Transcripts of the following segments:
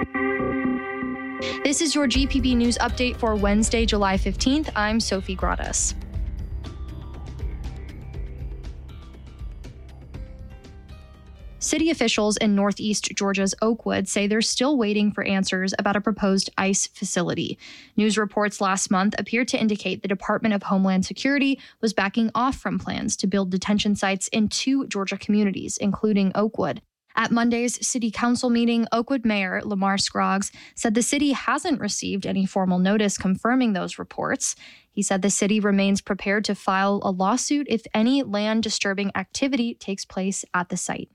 This is your GPB News Update for Wednesday, July 15th. I'm Sophie Gradas. City officials in northeast Georgia's Oakwood say they're still waiting for answers about a proposed ICE facility. News reports last month appeared to indicate the Department of Homeland Security was backing off from plans to build detention sites in 2 Georgia communities, including Oakwood. At Monday's city council meeting, Oakwood Mayor Lamar Scroggs said the city hasn't received any formal notice confirming those reports. He said the city remains prepared to file a lawsuit if any land-disturbing activity takes place at the site.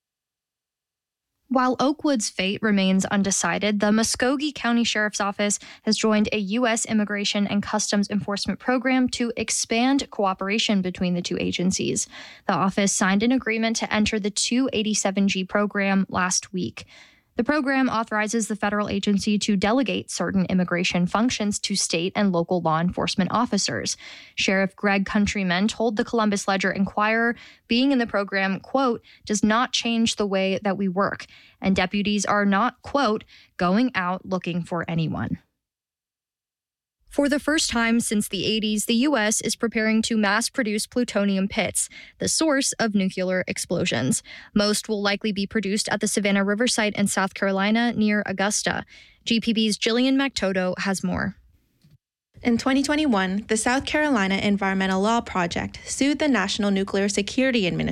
While Oakwood's fate remains undecided, the Muskogee County Sheriff's Office has joined a U.S. Immigration and Customs Enforcement program to expand cooperation between the 2 agencies. The office signed an agreement to enter the 287G program last week. The program authorizes the federal agency to delegate certain immigration functions to state and local law enforcement officers. Sheriff Greg Countryman told the Columbus Ledger-Inquirer, being in the program, quote, does not change the way that we work, and deputies are not, quote, going out looking for anyone. For the first time since the 80s, the U.S. is preparing to mass-produce plutonium pits, the source of nuclear explosions. Most will likely be produced at the Savannah River site in South Carolina near Augusta. GPB's Jillian McTodo has more. In 2021, the South Carolina Environmental Law Project sued the National Nuclear Security Administration